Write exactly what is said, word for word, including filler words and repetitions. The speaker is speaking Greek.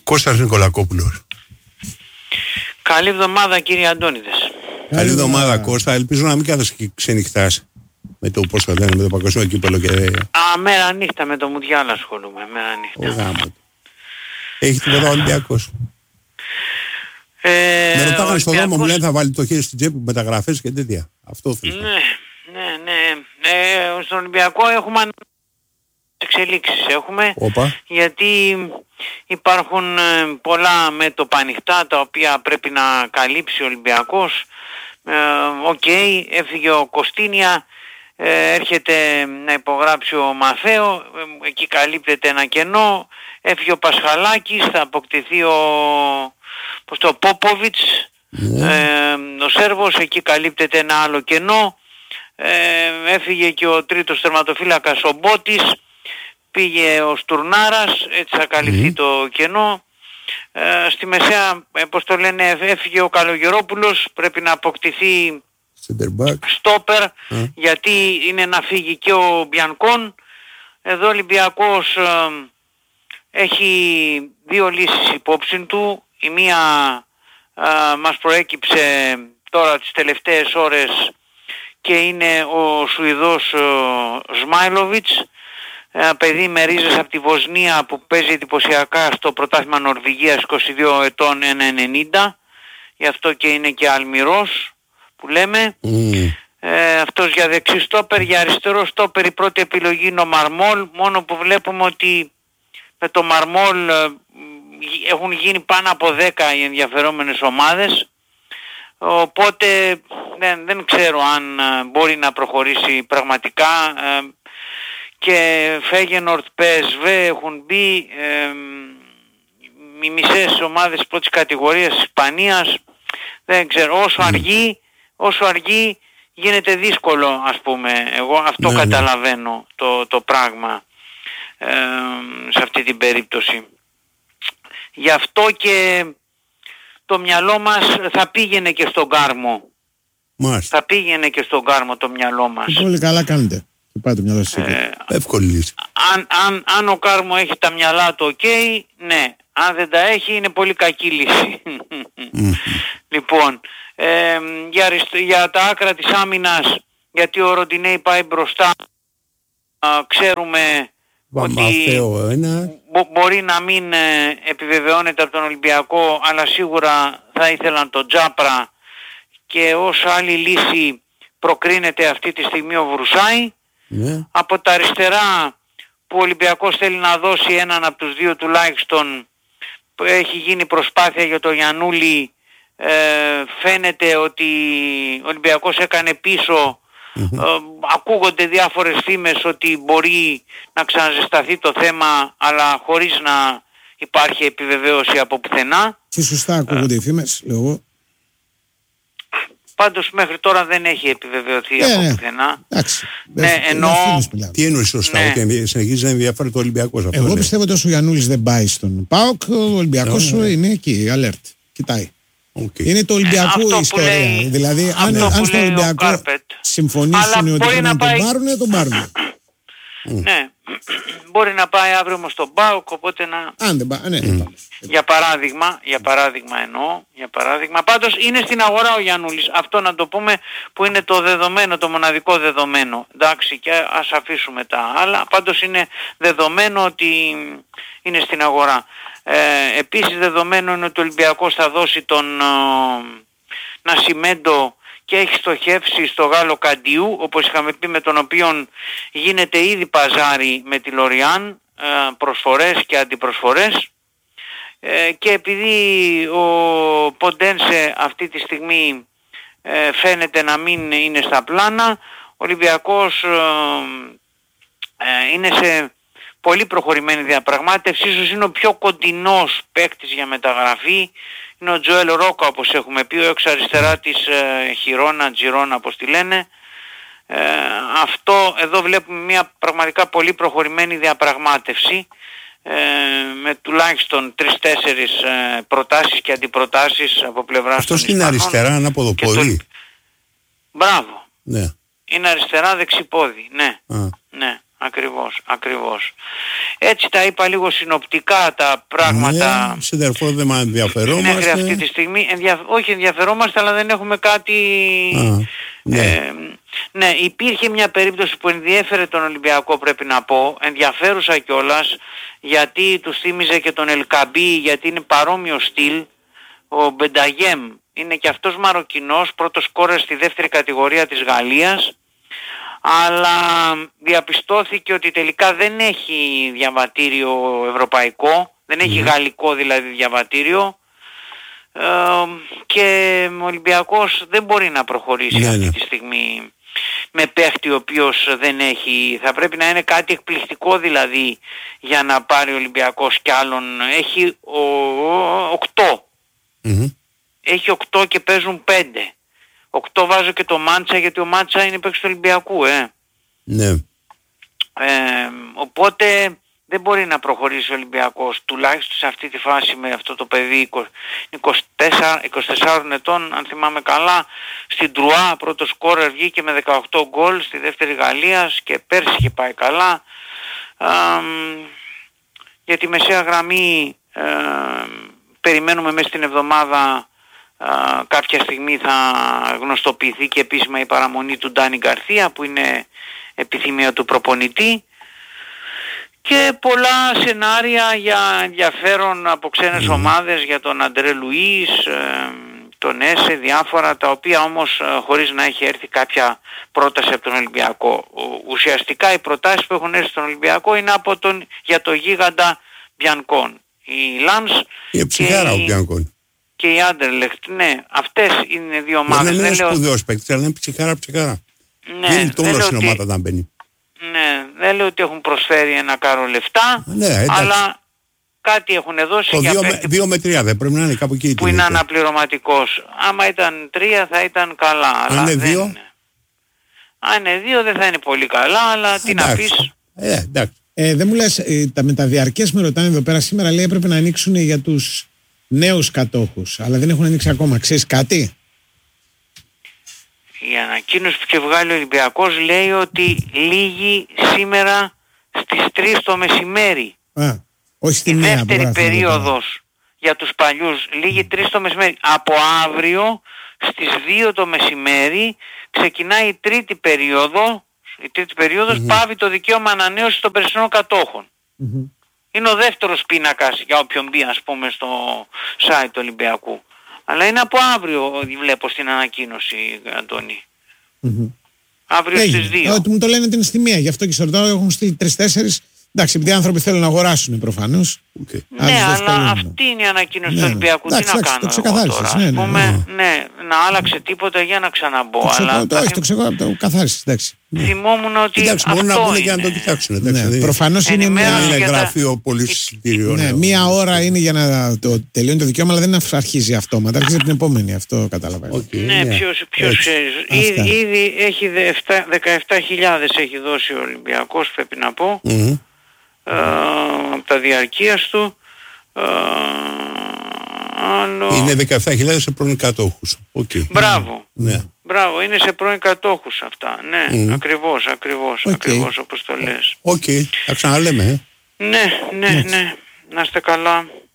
Κώστας Νικολακόπουλος. Καλή εβδομάδα κύριε Αντώνιδες. Καλή εβδομάδα Κώστα, ελπίζω να μην κάθεσαι και ξενυχτάς με το πώς θα λένε, με το παγκοσμίο κύπελλο και... Α, μέρα νύχτα με το Μουντιάλ ασχολούμαι, μέρα νύχτα. Ο γάμο. Έχει τίποτα ο Ολυμπιακός? Ε, με ρωτάγανε Ολυμπιακός... στον δρόμο, μου λένε θα βάλει το χέρι στην τσέπη με μεταγραφές και τέτοια. Αυτό θέλω. Ναι, ναι, ναι. Ε, στον Ολυμπιακό έχουμε εξελίξεις έχουμε, Όπα. γιατί υπάρχουν ε, πολλά μέτωπα ανοιχτά τα οποία πρέπει να καλύψει ο Ολυμπιακός. Οκ, ε, okay, έφυγε ο Κωστίνια, ε, έρχεται να υπογράψει ο Μαθαίο, ε, εκεί καλύπτεται ένα κενό. Έφυγε ο Πασχαλάκης, θα αποκτηθεί ο, πώς το, Πόποβιτς, yeah. ε, ο Σέρβος, εκεί καλύπτεται ένα άλλο κενό. Ε, έφυγε και ο τρίτος τερματοφύλακας ο Μπότης, πήγε ο Στουρνάρας, έτσι θα καλυφθεί mm. το κενό. Ε, στη μεσαία, ε, πώς το λένε, έφυγε ο Καλογερόπουλος, πρέπει να αποκτηθεί στόπερ, mm. γιατί είναι να φύγει και ο Μπιανκόν. Εδώ ο Ολυμπιακός ε, έχει δύο λύσεις υπόψη του. Η μία ε, μας προέκυψε τώρα τις τελευταίες ώρες και είναι ο Σουηδός ε, Σμάιλοβιτς, ένα παιδί με ρίζες από τη Βοσνία που παίζει εντυπωσιακά στο πρωτάθλημα Νορβηγίας, είκοσι δύο ετών, ένα ενενήντα, γι' αυτό και είναι και αλμυρός που λέμε. Mm. Ε, αυτός για δεξί στόπερ, για αριστερό στόπερ η πρώτη επιλογή είναι ο Μαρμόλ, μόνο που βλέπουμε ότι με το Μαρμόλ ε, έχουν γίνει πάνω από δέκα οι ενδιαφερόμενες ομάδες, οπότε δεν, δεν ξέρω αν ε, μπορεί να προχωρήσει πραγματικά. ε, και Φέγενορτ, πι ες βι έχουν μπει, ε, οι μισές ομάδες πρώτης κατηγορίας της Ισπανίας. Δεν ξέρω, όσο αργεί, όσο αργεί γίνεται δύσκολο, ας πούμε. Εγώ αυτό ναι, καταλαβαίνω ναι. Το, το πράγμα ε, σε αυτή την περίπτωση. Γι' αυτό και το μυαλό μας θα πήγαινε και στον Κάρμο. Μάλιστα. Θα πήγαινε και στον Κάρμο το μυαλό μας. Πολύ καλά κάνετε. Πάει το μυαλό σας ε, εύκολη λύση. Αν, αν, αν ο Κάρμο έχει τα μυαλά του ok, ναι. Αν δεν τα έχει είναι πολύ κακή λύση. Mm. Λοιπόν, ε, για, για τα άκρα της άμυνας, γιατί ο Ροντινέι πάει μπροστά, α, ξέρουμε Βα, ότι μπο, μπορεί να μην ε, επιβεβαιώνεται από τον Ολυμπιακό, αλλά σίγουρα θα ήθελαν τον Τζάπρα, και ως άλλη λύση προκρίνεται αυτή τη στιγμή ο Βρουσάη. Yeah. Από τα αριστερά που ο Ολυμπιακός θέλει να δώσει έναν από τους δύο τουλάχιστον, που έχει γίνει προσπάθεια για το Γιαννούλη, ε, φαίνεται ότι ο Ολυμπιακός έκανε πίσω. Mm-hmm. ε, ακούγονται διάφορες φήμες ότι μπορεί να ξαναζεσταθεί το θέμα, αλλά χωρίς να υπάρχει επιβεβαίωση από πουθενά. Και σωστά ακούγονται οι φήμες, λέω εγώ. Πάντως μέχρι τώρα δεν έχει επιβεβαιωθεί ε, από ναι. πουθενά. Ναι, εννοώ... Τι εννοεί σωστά, ναι. ότι συνεχίζει να ενδιαφέρει το Ολυμπιακός αυτό? Εγώ πιστεύω ότι όσο ο Γιαννούλης δεν πάει στον ΠΑΟΚ, ο Ολυμπιακός ναι. είναι εκεί, alert, κοιτάει. Okay. Είναι το Ολυμπιακό ε, ιστορία. Λέει, δηλαδή, αν, αν στον Ολυμπιακό συμφωνήσουν ότι πρέπει να τον πάρουν, τον πάρουν. Ναι, μπορεί να πάει αύριο όμως στον ΠΑΟΚ, οπότε να... Αν δεν πάει, ναι. Mm. Για παράδειγμα, για παράδειγμα εννοώ, για παράδειγμα. Πάντως είναι στην αγορά ο Γιαννούλης, αυτό να το πούμε, που είναι το δεδομένο, το μοναδικό δεδομένο. Εντάξει, και ας αφήσουμε τα άλλα, πάντως είναι δεδομένο ότι είναι στην αγορά. Ε, επίσης δεδομένο είναι ότι ο Ολυμπιακός θα δώσει τον ε, Νασιμέντο και έχει στοχεύσει στο Γάλλο Καντιού, όπως είχαμε πει, με τον οποίον γίνεται ήδη παζάρι με τη Λοριάν, προσφορές και αντιπροσφορές. Και επειδή ο Ποντένσε αυτή τη στιγμή φαίνεται να μην είναι στα πλάνα, ο Ολυμπιακός είναι σε πολύ προχωρημένη διαπραγμάτευση, ίσως είναι ο πιο κοντινός παίκτης για μεταγραφή. Είναι ο Τζοέλ Ρόκα, όπως έχουμε πει, ο εξ αριστερά της ε, Χιρόνα, Τζιρόνα όπως τη λένε. Ε, αυτό εδώ βλέπουμε μια πραγματικά πολύ προχωρημένη διαπραγμάτευση, ε, με τουλάχιστον τρεις-τέσσερις ε, προτάσεις και αντιπροτάσεις από πλευράς των Ισπανών. Αυτό είναι αριστερά, ανάποδο πόδι. Το... Μπράβο. Ναι. Είναι αριστερά δεξί πόδι, ναι. Α. ναι. ακριβώς, ακριβώς. Έτσι τα είπα λίγο συνοπτικά τα πράγματα. Ναι, συντερφό δεν μας ενδιαφερόμαστε. Μέχρι αυτή τη στιγμή, ενδια... όχι ενδιαφερόμαστε, αλλά δεν έχουμε κάτι... Α, ναι. Ε, ναι, υπήρχε μια περίπτωση που ενδιέφερε τον Ολυμπιακό, πρέπει να πω, ενδιαφέρουσα κιόλας, γιατί του θύμιζε και τον Ελκαμπή, γιατί είναι παρόμοιο στυλ. Ο Μπενταγέμ είναι και αυτός Μαροκινός, πρώτος σκόρερ στη δεύτερη κατηγορία της Γαλλίας, αλλά διαπιστώθηκε ότι τελικά δεν έχει διαβατήριο ευρωπαϊκό, δεν έχει mm. γαλλικό δηλαδή διαβατήριο, ε, και ο Ολυμπιακός δεν μπορεί να προχωρήσει ναι, αυτή ναι. τη στιγμή με παίχτη ο οποίος δεν έχει. Θα πρέπει να είναι κάτι εκπληκτικό δηλαδή για να πάρει ο Ολυμπιακός κι άλλον. Έχει ο, ο, οκτώ. Mm-hmm. Έχει οκτώ και παίζουν πέντε. οκτώ βάζω και το Μάντσα, γιατί ο Μάντσα είναι παίκτης του Ολυμπιακού, ε. Ναι. Ε, οπότε δεν μπορεί να προχωρήσει ο Ολυμπιακός, τουλάχιστον σε αυτή τη φάση, με αυτό το παιδί είκοσι τέσσερα, είκοσι τέσσερα ετών, αν θυμάμαι καλά. Στην Τρουά πρώτο σκόρερ βγήκε με δεκαοκτώ γκολ, στη δεύτερη Γαλλίας, και πέρσι είχε πάει καλά. Ε, για τη μεσαία γραμμή ε, περιμένουμε μέσα στην εβδομάδα, Uh, κάποια στιγμή θα γνωστοποιηθεί και επίσημα η παραμονή του Ντάνι Γκαρθία, που είναι επιθυμία του προπονητή, και πολλά σενάρια για ενδιαφέρον από ξένες mm. ομάδες για τον Αντρέ Λουίς, ε, τον Έσε, διάφορα, τα οποία όμως ε, χωρίς να έχει έρθει κάποια πρόταση από τον Ολυμπιακό. Ουσιαστικά οι προτάσεις που έχουν έρθει στον Ολυμπιακό είναι από τον, για το γίγαντα Μπιανκόν. Η Λάμς η ψυχάρα ο Μπιανκόν και η Άντερλεχτ, ναι, αυτές είναι δύο ομάδες. Δεν είναι σπουδαίος παίκτης, αλλά είναι ψυχάρα ψυχάρα. Ναι, δεν είναι τόνο στην ομάδα να μπαίνει. Ναι, δεν λέω ότι έχουν προσφέρει ένα κάρο λεφτά, ναι, αλλά κάτι έχουν δώσει. Το για δύο, παίκτη με, δύο με τρία δεν πρέπει να είναι κάπου εκεί. Που είναι αναπληρωματικός. Άμα ήταν τρία θα ήταν καλά. Αν αλλά είναι δεν δύο. Είναι. Αν είναι δύο δεν θα είναι πολύ καλά, αλλά ε, τι εντάξει. να πεις. Ε, εντάξει. Ε, δεν μου λες, ε, τα μεταδιαρκές με ρωτάνε εδώ πέρα σήμερα, λέει έπρεπε να ανοίξουν για τους νέους κατόχους, αλλά δεν έχουν ανοίξει ακόμα. Ξέρεις κάτι? Η ανακοίνωση που είχε βγάλει ο Ολυμπιακός λέει ότι λύγει σήμερα στις τρεις το μεσημέρι. Α, όχι στη η νέα, δεύτερη περίοδος για τους παλιούς λύγει τρεις το μεσημέρι. Από αύριο στις δύο το μεσημέρι ξεκινάει η τρίτη περίοδο. Η τρίτη περίοδος mm-hmm. πάβει το δικαίωμα ανανέωσης των περσινών κατόχων. Mm-hmm. Είναι ο δεύτερος πίνακας για όποιον μπει, ας πούμε, στο site του Ολυμπιακού. Αλλά είναι από αύριο, βλέπω στην ανακοίνωση, Αντώνη. Mm-hmm. Αύριο Έγινε. στις δύο. Ότι μου το λένε την στιγμή, γι' αυτό και σε ρωτάω, έχουν στείλει τρεις-τέσσερις. Εντάξει, επειδή οι άνθρωποι θέλουν να αγοράσουν προφανώς. Okay. Ναι, αλλά αυτή είναι η ανακοίνωση ναι. του Ολυμπιακού. Εντάξει, τι να κάνω το εγώ τώρα. Ναι, ναι, ναι. Πούμε, ναι, να άλλαξε τίποτα για να ξαναμπω. Το αλλά το, όχι, το ξεκο... το καθάρισες, εντάξει. Θυμόμουν ότι εντάξει, αυτό μπορούν να πούνε είναι. και να το κοιτάξουν. Εντάξει, ναι, δηλαδή, προφανώς είναι μια... είναι γραφείο πολυσυντηριών. Ναι, μία ώρα είναι για να το τελειώνει το δικαίωμα, αλλά δεν αρχίζει αυτόματα. Αρχίζει την επόμενη, αυτό καταλαβαίνω. Okay, ναι, ναι, ποιος, ποιος ήδη, ήδη έχει δεκαεπτά χιλιάδες έχει δώσει ο Ολυμπιακός, πρέπει να πω. Mm-hmm. Από τα διαρκείας του. Ε, άλλο... Είναι δεκαεπτά χιλιάδες σε πρώην κατόχους. Okay. Μπράβο. Ναι. Μπράβο, είναι σε πρώην κατόχους αυτά. Ναι, mm. ακριβώς, ακριβώς, okay. ακριβώς όπως το λες. Οκ, okay. θα ξαναλέμε. Ε. Ναι, ναι, ναι, ναι. Να είστε καλά.